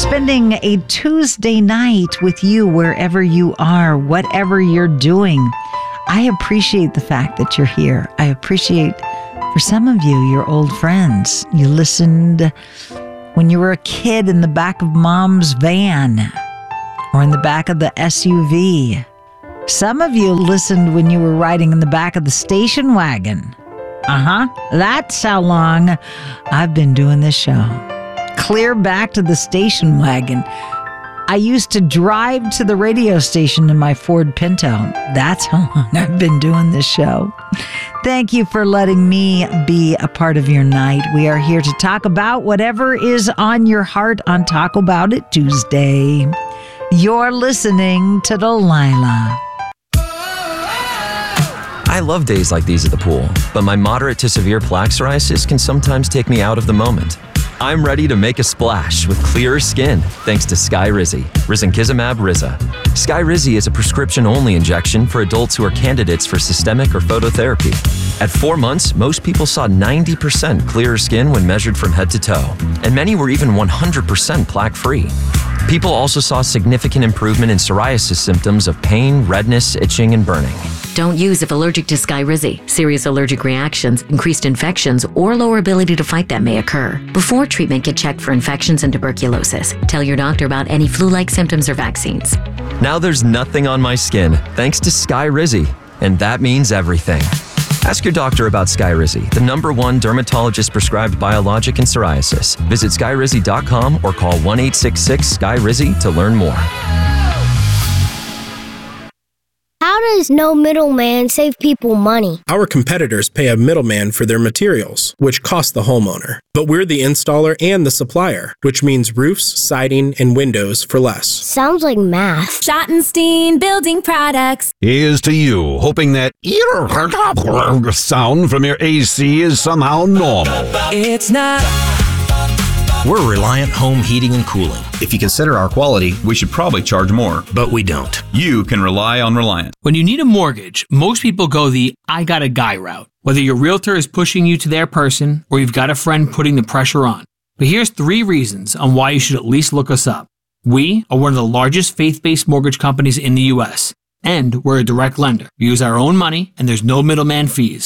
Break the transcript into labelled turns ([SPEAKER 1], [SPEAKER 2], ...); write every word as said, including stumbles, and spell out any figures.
[SPEAKER 1] spending a Tuesday night with you wherever you are, whatever you're doing. I appreciate the fact that you're here. I appreciate, for some of you, your old friends. You listened when you were a kid in the back of mom's van or in the back of the S U V. Some of you listened when you were riding in the back of the station wagon. Uh-huh. That's how long I've been doing this show. Clear back to the station wagon. I used to drive to the radio station in my Ford Pinto. That's how long I've been doing this show. Thank you for letting me be a part of your night. We are here to talk about whatever is on your heart on Talk About It Tuesday. You're listening to Delilah.
[SPEAKER 2] I love days like these at the pool, but my moderate to severe plaque psoriasis can sometimes take me out of the moment. I'm ready to make a splash with clearer skin thanks to Skyrizi, risankizumab Riza. Skyrizi is a prescription-only injection for adults who are candidates for systemic or phototherapy. At four months, most people saw ninety percent clearer skin when measured from head to toe, and many were even one hundred percent plaque-free. People also saw significant improvement in psoriasis symptoms of pain, redness, itching, and burning.
[SPEAKER 3] Don't use if allergic to Skyrizi. Serious allergic reactions, increased infections, or lower ability to fight them may occur. Before treatment, get checked for infections and tuberculosis. Tell your doctor about any flu-like symptoms or vaccines.
[SPEAKER 2] Now there's nothing on my skin thanks to Skyrizi, and that means everything. Ask your doctor about Skyrizi, the number one dermatologist-prescribed biologic in psoriasis. Visit skyrizi dot com or call one eight six six Sky Rizi to learn more.
[SPEAKER 4] How does no middleman save people money?
[SPEAKER 5] Our competitors pay a middleman for their materials, which cost the homeowner. But we're the installer and the supplier, which means roofs, siding, and windows for less.
[SPEAKER 4] Sounds like math.
[SPEAKER 6] Schottenstein Building Products.
[SPEAKER 7] Here's to you, hoping that sound from your A C is somehow normal.
[SPEAKER 6] It's not.
[SPEAKER 8] We're Reliant Home Heating and Cooling.
[SPEAKER 9] If you consider our quality, we should probably charge more.
[SPEAKER 8] But we don't.
[SPEAKER 9] You can rely on Reliant.
[SPEAKER 10] When you need a mortgage, most people go the I got a guy route. Whether your realtor is pushing you to their person or you've got a friend putting the pressure on. But here's three reasons on why you should at least look us up. We are one of the largest faith-based mortgage companies in the U S, and we're a direct lender. We use our own money, and there's no middleman fees.